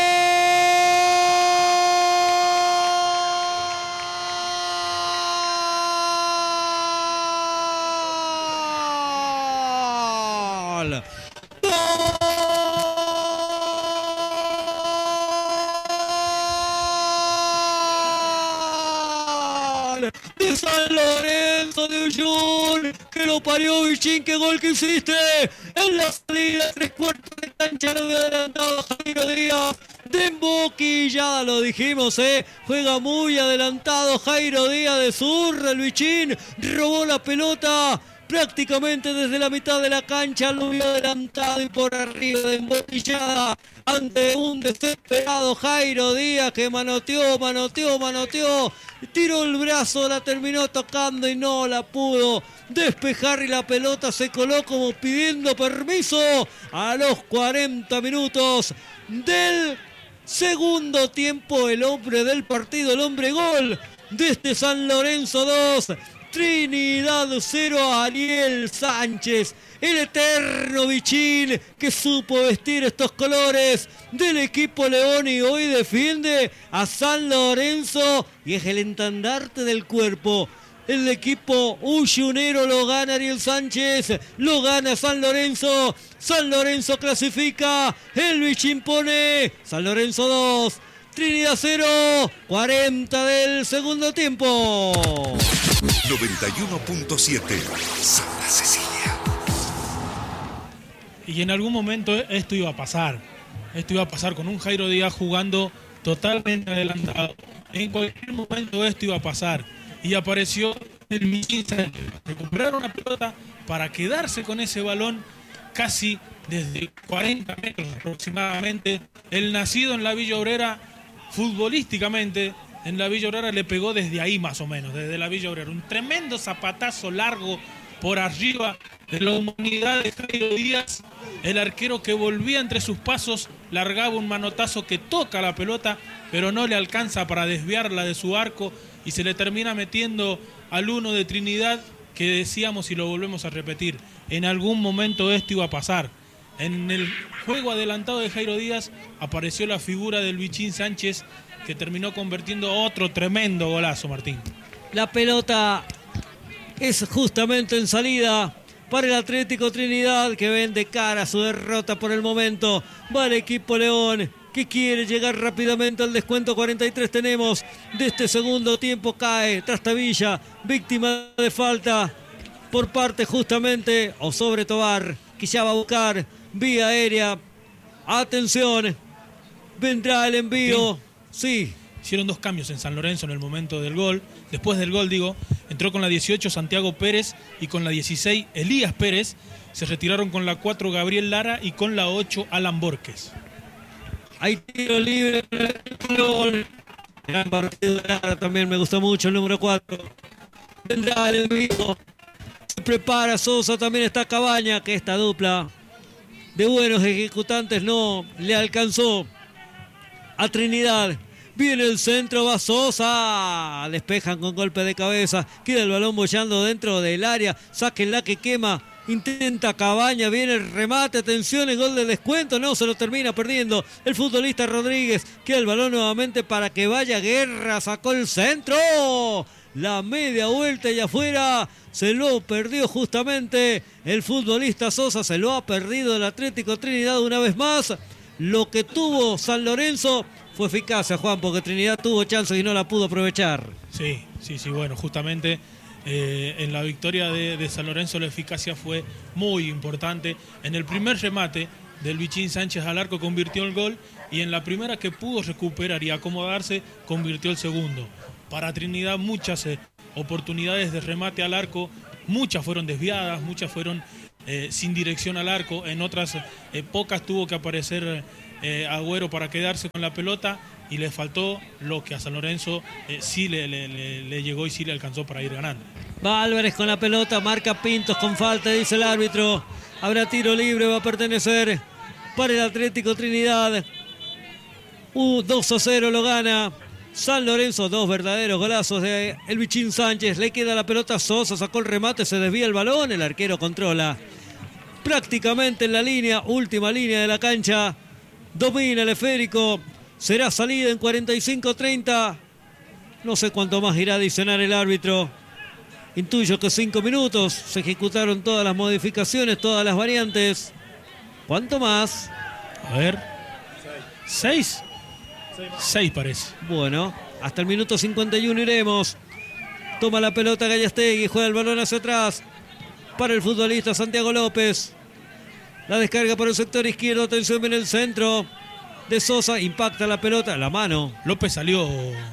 De San Lorenzo de Uyún, que lo parió Bichín, qué gol que hiciste en la salida, 3/4 de cancha, lo había adelantado Jairo Díaz, de emboquillada, lo dijimos, juega muy adelantado Jairo Díaz de zurda, el Bichín robó la pelota prácticamente desde la mitad de la cancha, lo vio adelantado y por arriba de embotellada ante un desesperado Jairo Díaz que manoteó, tiró el brazo, la terminó tocando y no la pudo despejar y la pelota se coló como pidiendo permiso a los 40 minutos del segundo tiempo. El hombre del partido, el hombre gol de San Lorenzo 2, Trinidad 0, Ariel Sánchez, el eterno Bichín que supo vestir estos colores del equipo León y hoy defiende a San Lorenzo y es el estandarte del cuerpo. El equipo uyunero lo gana Ariel Sánchez, lo gana San Lorenzo clasifica, el Bichín pone San Lorenzo 2, Trinidad 0, 40 del segundo tiempo.
91.7 Santa Cecilia.
Y en algún momento esto iba a pasar. Esto iba a pasar con un Jairo Díaz jugando totalmente adelantado. En cualquier momento esto iba a pasar. Y apareció el Bichín Sánchez. Recuperaron una pelota para quedarse con ese balón casi desde 40 metros aproximadamente. El nacido en la Villa Obrera, futbolísticamente, en la Villa Obrera le pegó desde ahí más o menos, desde la Villa Obrera. Un tremendo zapatazo largo por arriba de la humanidad de Jairo Díaz. El arquero que volvía entre sus pasos largaba un manotazo que toca la pelota, pero no le alcanza para desviarla de su arco y se le termina metiendo al 1 de Trinidad, que decíamos y lo volvemos a repetir. En algún momento esto iba a pasar. En el juego adelantado de Jairo Díaz apareció la figura del Bichín Sánchez, que terminó convirtiendo otro tremendo golazo, Martín.
La pelota es justamente en salida para el Atlético Trinidad, que ven de cara a su derrota por el momento. Va el equipo León, que quiere llegar rápidamente al descuento. 43 tenemos de este segundo tiempo. Cae Trastavilla, víctima de falta por parte justamente o sobre Tobar, que ya va a buscar vía aérea. Atención, vendrá el envío. Sí.
Hicieron dos cambios en San Lorenzo en el momento del gol. Después del gol, entró con la 18 Santiago Pérez y con la 16 Elías Pérez. Se retiraron con la 4 Gabriel Lara y con la 8 Alan Borges.
Hay tiro libre. Gran partido de Lara también, me gustó mucho el número 4. Vendrá el envío. Se prepara Sosa, también está Cabaña, que esta dupla de buenos ejecutantes no le alcanzó a Trinidad. Viene el centro, va Sosa, despejan con golpe de cabeza, queda el balón bollando dentro del área, sáquenla que quema, intenta Cabaña, viene el remate, atención, el gol de descuento, no, se lo termina perdiendo el futbolista Rodríguez, queda el balón nuevamente para que vaya Guerra, sacó el centro, la media vuelta y afuera, se lo perdió justamente el futbolista Sosa, se lo ha perdido el Atlético Trinidad una vez más. Lo que tuvo San Lorenzo fue eficacia, Juan, porque Trinidad tuvo chances y no la pudo aprovechar.
Sí, bueno, justamente en la victoria de San Lorenzo la eficacia fue muy importante. En el primer remate del Bichín Sánchez al arco convirtió el gol y en la primera que pudo recuperar y acomodarse convirtió el segundo. Para Trinidad muchas oportunidades de remate al arco, muchas fueron desviadas, muchas fueron sin dirección al arco, en otras pocas tuvo que aparecer Agüero para quedarse con la pelota y le faltó lo que a San Lorenzo sí le llegó y sí le alcanzó para ir ganando.
Va Álvarez con la pelota, marca Pintos con falta, dice el árbitro. Habrá tiro libre, va a pertenecer para el Atlético Trinidad. 2-0 lo gana San Lorenzo, 2 verdaderos golazos de el Bichín Sánchez. Le queda la pelota a Sosa, sacó el remate, se desvía el balón, el arquero controla prácticamente en la línea, última línea de la cancha. Domina el esférico, será salida en 45-30. No sé cuánto más irá a adicionar el árbitro. Intuyo que 5 minutos, se ejecutaron todas las modificaciones, todas las variantes. ¿Cuánto más?
A ver, 6 parece.
Bueno, hasta el minuto 51 iremos. Toma la pelota Gallastegui, juega el balón hacia atrás para el futbolista Santiago López. La descarga por el sector izquierdo, atención en el centro de Sosa, impacta la pelota, la mano.
López salió,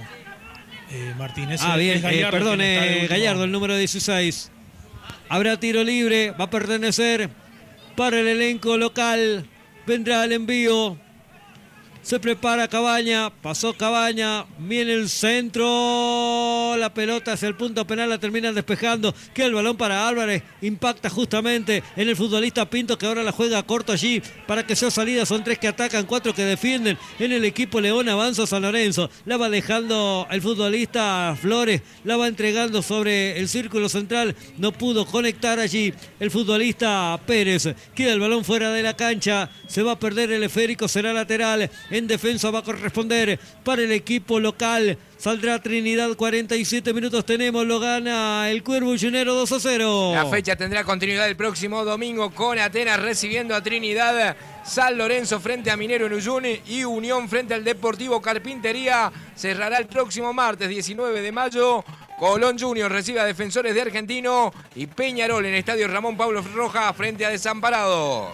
Martínez.
Bien, perdón, Gallardo, el número 16. Habrá tiro libre, va a pertenecer para el elenco local. Vendrá el envío. Se prepara Cabaña, pasó Cabaña, viene el centro, la pelota hacia el punto penal, la terminan despejando, queda el balón para Álvarez, impacta justamente en el futbolista Pinto que ahora la juega corto allí para que sea salida, son 3 que atacan, 4 que defienden en el equipo León, avanza San Lorenzo, la va dejando el futbolista Flores, la va entregando sobre el círculo central, no pudo conectar allí el futbolista Pérez, queda el balón fuera de la cancha, se va a perder el esférico, será lateral. En defensa va a corresponder para el equipo local. Saldrá Trinidad, 47 minutos tenemos, lo gana el Cuervo Ullunero 2-0.
La fecha tendrá continuidad el próximo domingo con Atenas recibiendo a Trinidad, San Lorenzo frente a Minero en Uyuni y Unión frente al Deportivo Carpintería. Cerrará el próximo martes 19 de mayo. Colón Junior recibe a Defensores de Argentino y Peñarol en Estadio Ramón Pablo Rojas frente a Desamparados.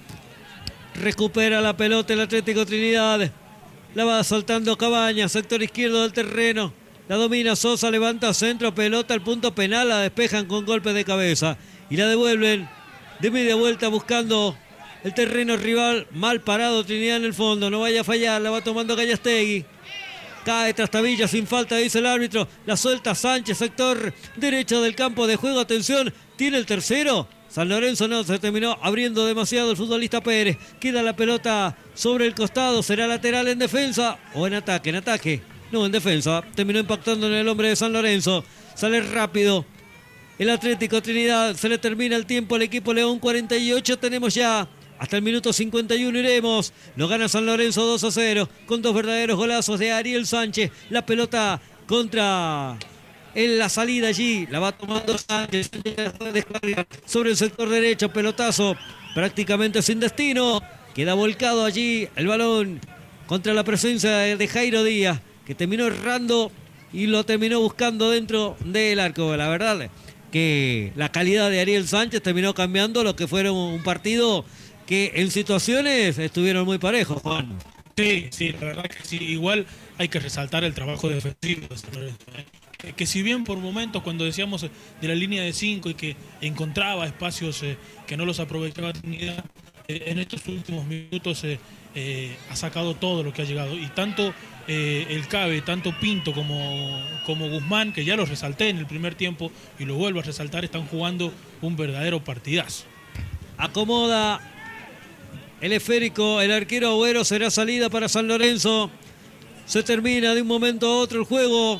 Recupera la pelota el Atlético Trinidad. La va soltando Cabañas, sector izquierdo del terreno. La domina Sosa, levanta centro, pelota al punto penal. La despejan con golpe de cabeza. Y la devuelven de media vuelta buscando el terreno rival. Mal parado Trinidad en el fondo. No vaya a fallar, la va tomando Gallastegui. Cae Trastabilla sin falta, dice el árbitro. La suelta Sánchez, sector derecho del campo de juego. Atención, tiene el tercero. San Lorenzo no, se terminó abriendo demasiado el futbolista Pérez. Queda la pelota sobre el costado. ¿Será lateral en defensa o en ataque? En ataque, no, en defensa. Terminó impactando en el hombre de San Lorenzo. Sale rápido el Atlético Trinidad. Se le termina el tiempo al equipo León. 48 tenemos ya. Hasta el minuto 51 iremos. Lo gana San Lorenzo 2-0 con 2 verdaderos golazos de Ariel Sánchez. La pelota contra... En la salida allí, la va tomando Sánchez, sobre el sector derecho, pelotazo prácticamente sin destino, queda volcado allí el balón contra la presencia de Jairo Díaz, que terminó errando y lo terminó buscando dentro del arco. La verdad que la calidad de Ariel Sánchez terminó cambiando lo que fueron un partido que en situaciones estuvieron muy parejos, Juan.
Sí, la verdad que sí, igual hay que resaltar el trabajo defensivo de San Lorenzo, que si bien por momentos cuando decíamos de la línea de 5 y que encontraba espacios que no los aprovechaba Trinidad, en estos últimos minutos ha sacado todo lo que ha llegado. Y tanto el Cabe, tanto Pinto como Guzmán, que ya los resalté en el primer tiempo y lo vuelvo a resaltar, están jugando un verdadero partidazo.
Acomoda el esférico, el arquero Agüero, será salida para San Lorenzo. Se termina de un momento a otro el juego.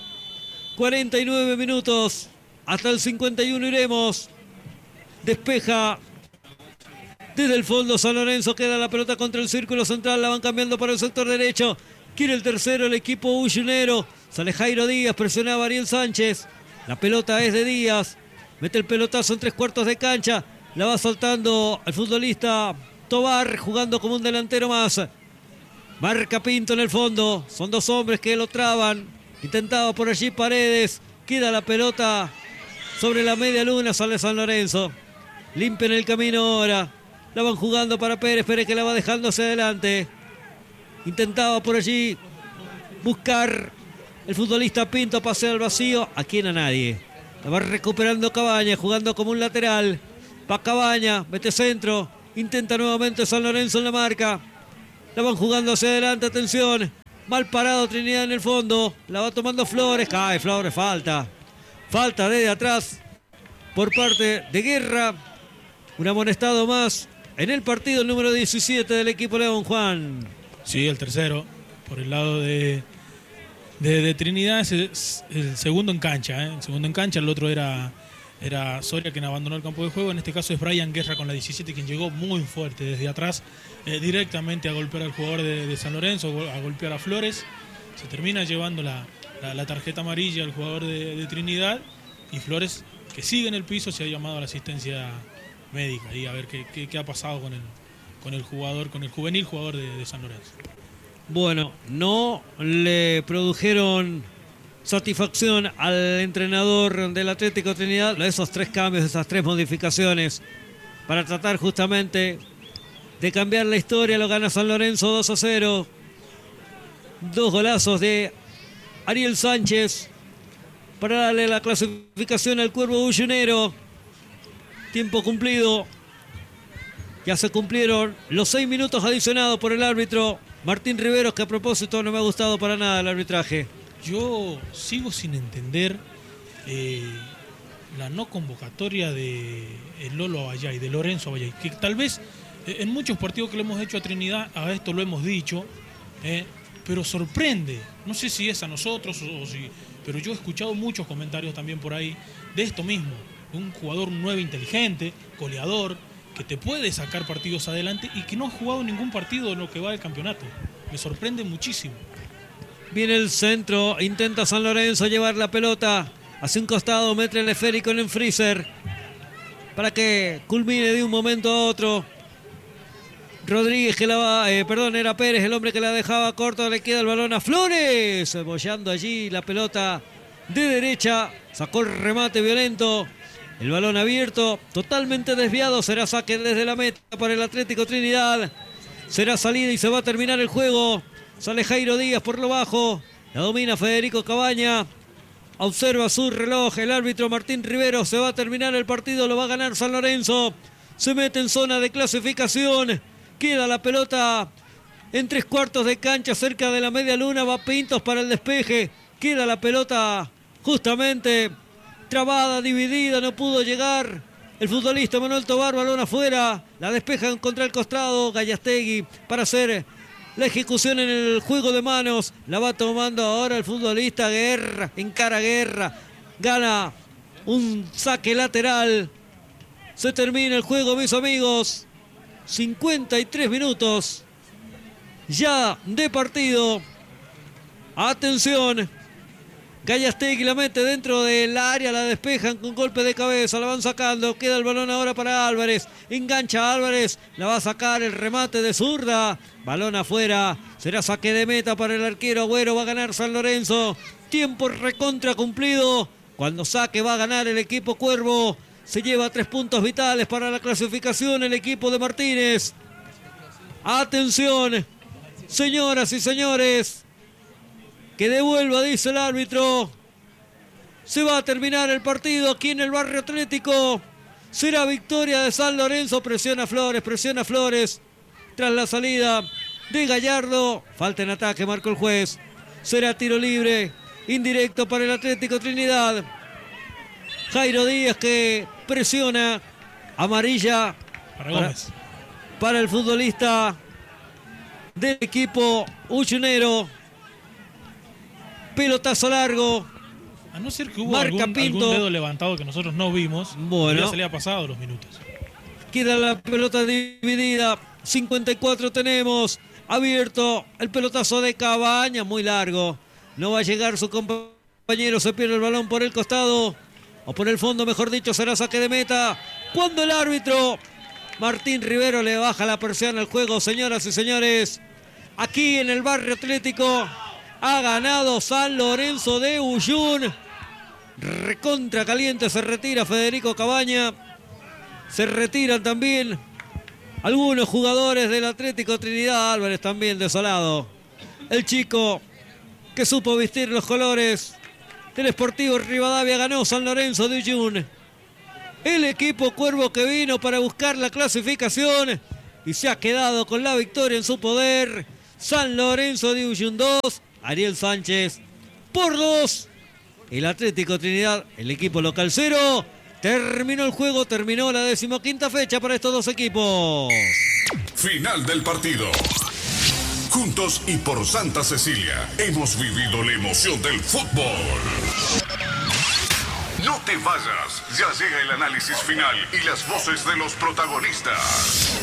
49 minutos, hasta el 51 iremos. Despeja desde el fondo San Lorenzo, queda la pelota contra el círculo central, la van cambiando para el sector derecho. Quiere el tercero el equipo ullunero. Sale Jairo Díaz, presionaba a Ariel Sánchez. La pelota es de Díaz. Mete el pelotazo en 3/4 de cancha. La va soltando el futbolista Tobar, jugando como un delantero más. Marca Pinto en el fondo. Son dos hombres que lo traban. Intentaba por allí Paredes. Queda la pelota sobre la media luna. Sale San Lorenzo. Limpia en el camino ahora. La van jugando para Pérez. Pérez que la va dejando hacia adelante. Intentaba por allí buscar el futbolista Pinto. Pasea al vacío. Aquí a nadie. La va recuperando Cabaña. Jugando como un lateral. Va Cabaña. Mete centro. Intenta nuevamente San Lorenzo en la marca. La van jugando hacia adelante. Atención. Mal parado Trinidad en el fondo. La va tomando Flores. Cae Flores. Falta. Falta desde atrás por parte de Guerra. Un amonestado más en el partido número 17 del equipo León, Juan.
Sí, el tercero. Por el lado de Trinidad es el segundo en cancha. El segundo en cancha. El otro era Soria, quien abandonó el campo de juego. En este caso es Brian Guerra con la 17, quien llegó muy fuerte desde atrás, directamente a golpear al jugador de San Lorenzo, a golpear a Flores. Se termina llevando la tarjeta amarilla al jugador de Trinidad, y Flores, que sigue en el piso, se ha llamado a la asistencia médica y a ver qué ha pasado con el jugador, con el juvenil jugador de San Lorenzo.
Bueno, no le produjeron satisfacción al entrenador del Atlético Trinidad esos tres cambios, esas tres modificaciones para tratar justamente de cambiar la historia. Lo gana San Lorenzo 2-0. Dos golazos de Ariel Sánchez para darle la clasificación al Cuervo Bullonero. Tiempo cumplido. Ya se cumplieron los 6 minutos adicionados por el árbitro Martín Riveros, que a propósito no me ha gustado para nada el arbitraje.
Yo sigo sin entender la no convocatoria de el Lolo Abayay, de Lorenzo Abayay, que tal vez en muchos partidos que le hemos hecho a Trinidad, a esto lo hemos dicho, pero sorprende. No sé si es a nosotros o si, pero yo he escuchado muchos comentarios también por ahí de esto mismo. Un jugador 9 inteligente, goleador, que te puede sacar partidos adelante y que no ha jugado ningún partido en lo que va del campeonato. Me sorprende muchísimo.
Viene el centro, intenta San Lorenzo llevar la pelota hacia un costado, mete el esférico en el freezer para que culmine de un momento a otro. Rodríguez que la va, era Pérez el hombre que la dejaba corta, le queda el balón a Flores, bollando allí la pelota de derecha, sacó el remate violento, el balón abierto, totalmente desviado, será saque desde la meta para el Atlético Trinidad, será salida y se va a terminar el juego. Sale Jairo Díaz por lo bajo. La domina Federico Cabaña. Observa su reloj. El árbitro Martín Riveros. Se va a terminar el partido. Lo va a ganar San Lorenzo. Se mete en zona de clasificación. Queda la pelota en 3/4 de cancha cerca de la media luna. Va Pintos para el despeje. Queda la pelota justamente trabada, dividida. No pudo llegar el futbolista Manuel Tobar. Balón afuera. La despejan contra el costado. Gallastegui para hacer la ejecución en el juego de manos. La va tomando ahora el futbolista Guerra. Encara Guerra. Gana un saque lateral. Se termina el juego, mis amigos. 53 minutos ya de partido. Atención. Gallastegui la mete dentro del área, la despejan con golpe de cabeza, la van sacando, queda el balón ahora para Álvarez, engancha Álvarez, la va a sacar el remate de zurda, balón afuera, será saque de meta para el arquero Agüero, va a ganar San Lorenzo, tiempo recontra cumplido, cuando saque va a ganar el equipo Cuervo, se lleva 3 puntos vitales para la clasificación el equipo de Martínez. Atención, señoras y señores, que devuelva, dice el árbitro. Se va a terminar el partido aquí en el Barrio Atlético. Será victoria de San Lorenzo. Presiona Flores. Tras la salida de Gallardo. Falta en ataque, marcó el juez. Será tiro libre. Indirecto para el Atlético Trinidad. Jairo Díaz que presiona. Amarilla para el futbolista del equipo Ullonero. Pelotazo largo.
A no ser que hubo algún dedo levantado que nosotros no vimos.
Bueno,
ya se le ha pasado los minutos.
Queda la pelota dividida. 54 tenemos. Abierto el pelotazo de Cabaña. Muy largo. No va a llegar su compañero. Se pierde el balón por el costado. O por el fondo, mejor dicho. Será saque de meta. Cuando el árbitro Martín Rivero le baja la persiana al juego. Señoras y señores. aquí en el barrio atlético. Ha ganado San Lorenzo de Uyún. Recontra caliente, se retira Federico Cabaña. Se retiran también algunos jugadores del Atlético Trinidad. Álvarez también desolado. El chico que supo vestir los colores del Sportivo Rivadavia ganó San Lorenzo de Uyún. El equipo Cuervo que vino para buscar la clasificación y se ha quedado con la victoria en su poder. San Lorenzo de Uyún 2, Ariel Sánchez por 2. El Atlético Trinidad, el equipo local 0. Terminó el juego, terminó la 15ª fecha para estos dos equipos.
Final del partido. Juntos y por Santa Cecilia hemos vivido la emoción del fútbol. No te vayas, ya llega el análisis final y las voces de los protagonistas.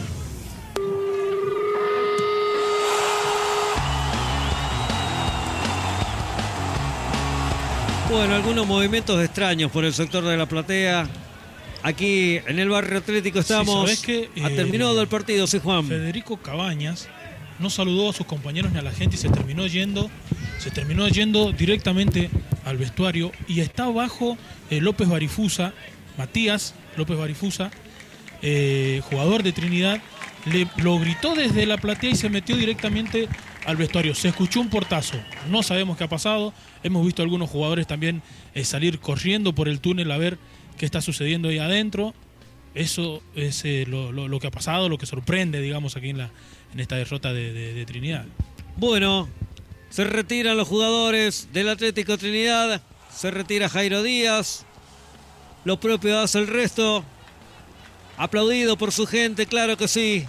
Bueno, algunos movimientos extraños por el sector de la platea. Aquí en el barrio atlético estamos.
Sí, ¿sabés qué?
Ha terminado el partido, sí, Juan.
Federico Cabañas no saludó a sus compañeros ni a la gente y se terminó yendo directamente al vestuario y está abajo López Barifusa, Matías López Barifusa, jugador de Trinidad, lo gritó desde la platea y se metió directamente al vestuario. Se escuchó un portazo, no sabemos qué ha pasado. Hemos visto a algunos jugadores también salir corriendo por el túnel a ver qué está sucediendo ahí adentro. Eso es lo que ha pasado, lo que sorprende, digamos, aquí en esta derrota de Trinidad.
Bueno, se retiran los jugadores del Atlético Trinidad. Se retira Jairo Díaz. Lo propio hace el resto. Aplaudido por su gente, claro que sí.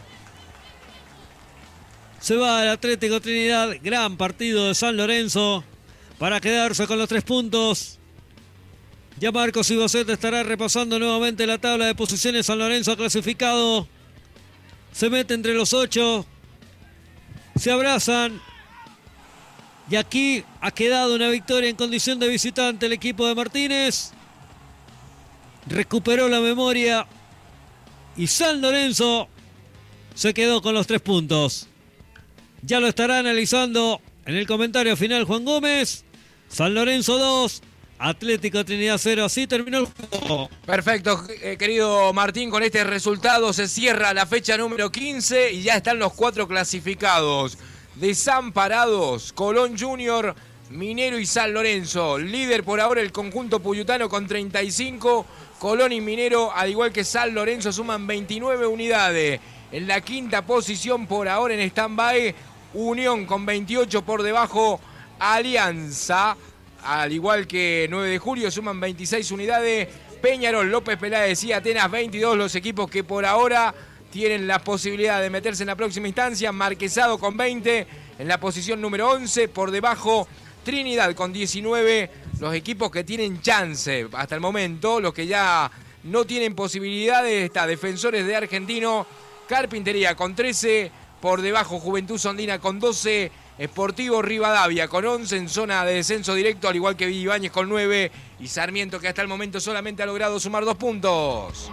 Se va el Atlético Trinidad. Gran partido de San Lorenzo para quedarse con los 3 puntos. Ya Marcos Ibocet estará repasando nuevamente la tabla de posiciones. San Lorenzo ha clasificado. Se mete entre los 8. Se abrazan. Y aquí ha quedado una victoria en condición de visitante el equipo de Martínez. Recuperó la memoria. Y San Lorenzo se quedó con los 3 puntos. Ya lo estará analizando en el comentario final Juan Gómez. San Lorenzo 2, Atlético Trinidad 0. Así terminó el juego.
Perfecto, querido Martín. Con este resultado se cierra la fecha número 15 y ya están los 4 clasificados. Desamparados, Colón Junior, Minero y San Lorenzo. Líder por ahora el conjunto puyutano con 35. Colón y Minero, al igual que San Lorenzo, suman 29 unidades. En la 5ª posición por ahora en stand-by, Unión con 28, por debajo Alianza. Al igual que 9 de julio, suman 26 unidades. Peñarol, López Peláez y Atenas, 22 los equipos que por ahora tienen la posibilidad de meterse en la próxima instancia. Marquesado con 20 en la posición número 11. Por debajo, Trinidad con 19. Los equipos que tienen chance hasta el momento. Los que ya no tienen posibilidades, está Defensores de Argentino. Carpintería con 13. Por debajo, Juventud Sondina con 12. Sportivo Rivadavia con 11 en zona de descenso directo, al igual que Ibáñez con 9. Y Sarmiento, que hasta el momento solamente ha logrado sumar 2 puntos.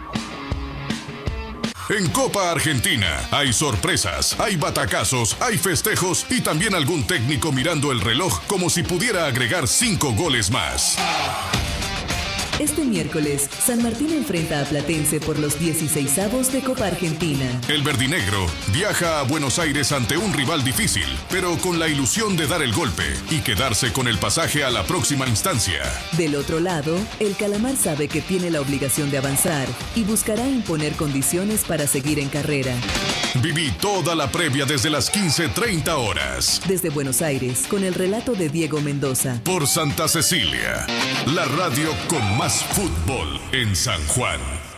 En Copa Argentina hay sorpresas, hay batacazos, hay festejos y también algún técnico mirando el reloj como si pudiera agregar 5 goles más.
Este miércoles, San Martín enfrenta a Platense por los 16avos de Copa Argentina.
El verdinegro viaja a Buenos Aires ante un rival difícil, pero con la ilusión de dar el golpe y quedarse con el pasaje a la próxima instancia.
Del otro lado, el Calamar sabe que tiene la obligación de avanzar y buscará imponer condiciones para seguir en carrera.
Viví toda la previa desde las 15:30 horas.
Desde Buenos Aires, con el relato de Diego Mendoza.
Por Santa Cecilia, la radio con más fútbol en San Juan.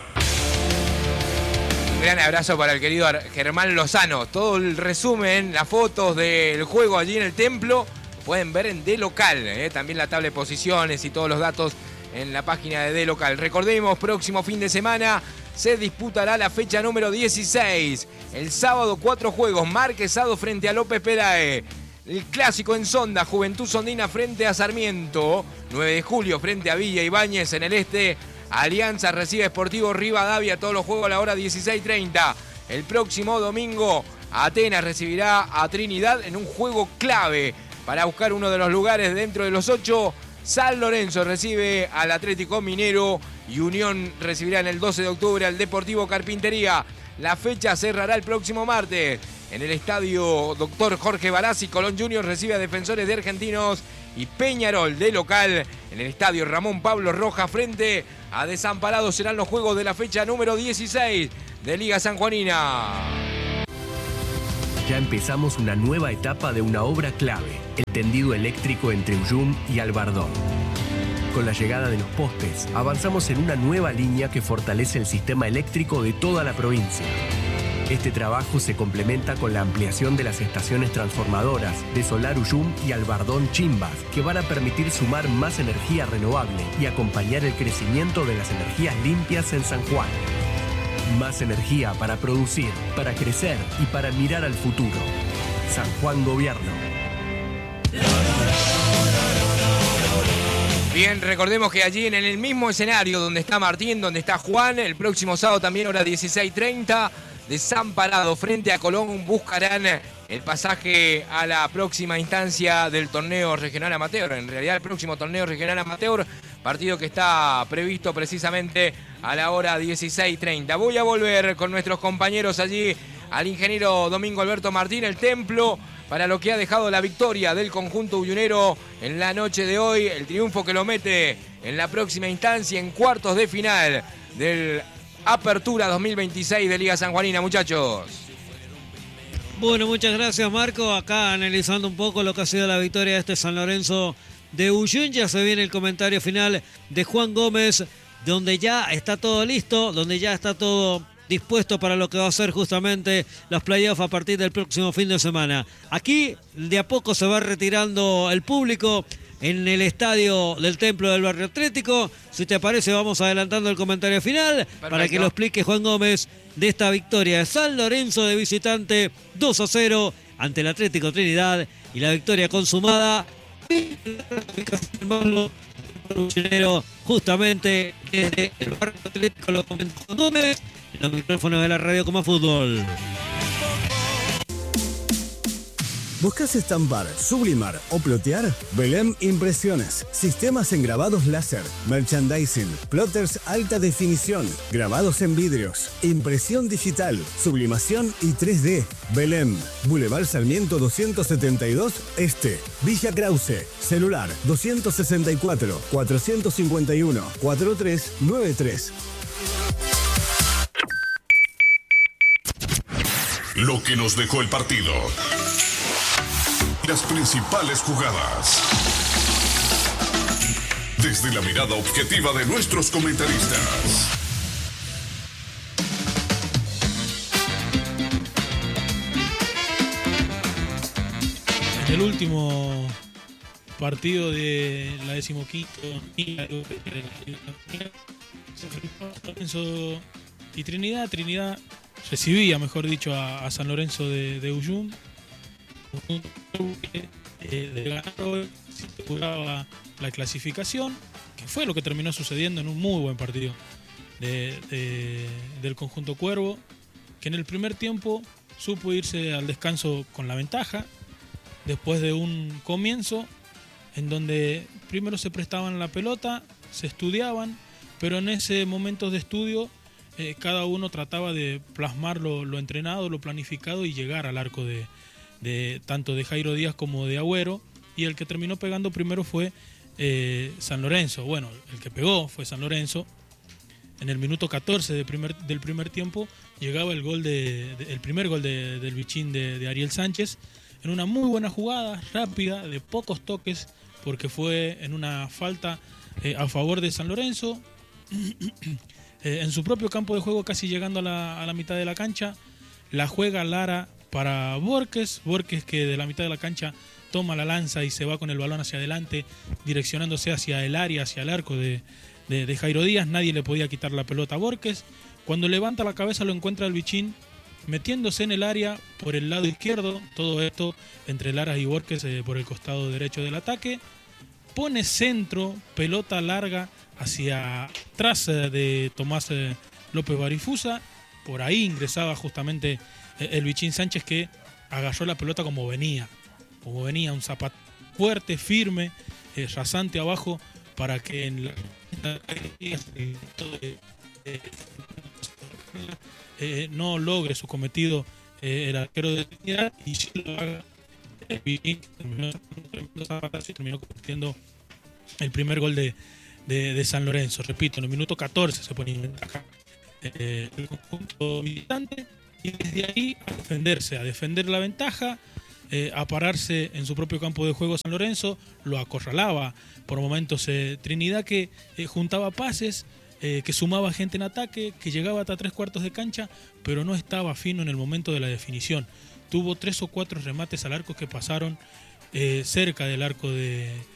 Un gran abrazo para el querido Germán Lozano. Todo el resumen, las fotos del juego allí en el templo, pueden ver en De Local. También la tabla de posiciones y todos los datos en la página de De Local. Recordemos, próximo fin de semana se disputará la fecha número 16. El sábado 4 juegos, Marquesado frente a López Peláez. El clásico en Sonda, Juventud Sondina frente a Sarmiento. 9 de julio frente a Villa Ibáñez en el este. Alianza recibe Sportivo Rivadavia, todos los juegos a la hora 16:30. El próximo domingo, Atenas recibirá a Trinidad en un juego clave para buscar uno de los lugares dentro de los 8. San Lorenzo recibe al Atlético Minero y Unión recibirá en el 12 de octubre al Deportivo Carpintería. La fecha cerrará el próximo martes. En el estadio Dr. Jorge Barassi, Colón Junior recibe a Defensores de Argentinos y Peñarol de local. En el estadio Ramón Pablo Rojas frente a Desamparados serán los juegos de la fecha número 16 de Liga Sanjuanina.
Ya empezamos una nueva etapa de una obra clave, el tendido eléctrico entre Ullum y Albardón. Con la llegada de los postes, avanzamos en una nueva línea que fortalece el sistema eléctrico de toda la provincia. Este trabajo se complementa con la ampliación de las estaciones transformadoras de Solar Ullum y Albardón Chimbas, que van a permitir sumar más energía renovable y acompañar el crecimiento de las energías limpias en San Juan. Más energía para producir, para crecer y para mirar al futuro. San Juan Gobierno.
Bien, recordemos que allí en el mismo escenario donde está Martín, donde está Juan, el próximo sábado también hora 16:30, Desamparado frente a Colón buscarán el pasaje a la próxima instancia del torneo regional amateur. En realidad el próximo torneo regional amateur, partido que está previsto precisamente a la hora 16:30. Voy a volver con nuestros compañeros allí al ingeniero Domingo Alberto Martín, el templo para lo que ha dejado la victoria del conjunto uyunero en la noche de hoy, el triunfo que lo mete en la próxima instancia en cuartos de final del Apertura 2026 de Liga Sanjuanina, muchachos.
Bueno, muchas gracias, Marco. Acá analizando un poco lo que ha sido la victoria de este San Lorenzo de Uyun. Ya se viene el comentario final de Juan Gómez, donde ya está todo listo, donde ya está todo dispuesto para lo que va a ser justamente los playoffs a partir del próximo fin de semana. Aquí de a poco se va retirando el público en el estadio del Templo del Barrio Atlético. Si te parece, vamos adelantando el comentario final. Perfecto. Para que lo explique Juan Gómez de esta victoria de San Lorenzo de visitante 2-0 ante el Atlético Trinidad y la victoria consumada justamente desde el Barrio Atlético. Lo comentó Juan Gómez en los micrófonos de la radio Como Fútbol.
¿Buscas estampar, sublimar o plotear? Belém Impresiones. Sistemas en grabados láser, merchandising, plotters alta definición, grabados en vidrios, impresión digital, sublimación y 3D. Belém, Boulevard Sarmiento 272 Este, Villa Krause. Celular 264 451 4393.
Lo que nos dejó el partido. Las principales jugadas. Desde la mirada objetiva de nuestros comentaristas.
En el último partido de la 15ª se enfrentó a Lorenzo y Trinidad. Trinidad recibía, mejor dicho, a San Lorenzo de Uyum. De ganar hoy se aseguraba la clasificación, que fue lo que terminó sucediendo en un muy buen partido del conjunto Cuervo, que en el primer tiempo supo irse al descanso con la ventaja, después de un comienzo en donde primero se prestaban la pelota, se estudiaban, pero en ese momento de estudio cada uno trataba de plasmar lo entrenado, lo planificado y llegar al arco de tanto de Jairo Díaz como de Agüero, y el que terminó pegando primero fue San Lorenzo. Bueno, el que pegó fue San Lorenzo. En el minuto 14 del primer tiempo llegaba el primer gol del bichín de Ariel Sánchez, en una muy buena jugada, rápida, de pocos toques, porque fue en una falta a favor de San Lorenzo, en su propio campo de juego, casi llegando a la mitad de la cancha. La juega Lara para Borges que de la mitad de la cancha toma la lanza y se va con el balón hacia adelante, direccionándose hacia el área, hacia el arco de Jairo Díaz. Nadie le podía quitar la pelota a Borges. Cuando levanta la cabeza lo encuentra el bichín metiéndose en el área por el lado izquierdo, todo esto entre Lara y Borges por el costado derecho del ataque. Pone centro, pelota larga hacia atrás de Tomás López Barifusa. Por ahí ingresaba justamente el Bichín Sánchez, que agarró la pelota como venía, un zapato fuerte, firme, rasante abajo, para que en la no logre su cometido el arquero de Trinidad, y si lo haga, el Bichín terminó convirtiendo el primer gol de San Lorenzo. Repito, en el minuto 14 se ponía en ventaja el conjunto visitante, y desde ahí a defender la ventaja, a pararse en su propio campo de juego. San Lorenzo lo acorralaba por momentos Trinidad, que juntaba pases, que sumaba gente en ataque, que llegaba hasta 3/4 de cancha, pero no estaba fino en el momento de la definición. Tuvo 3 o 4 remates al arco que pasaron cerca del arco de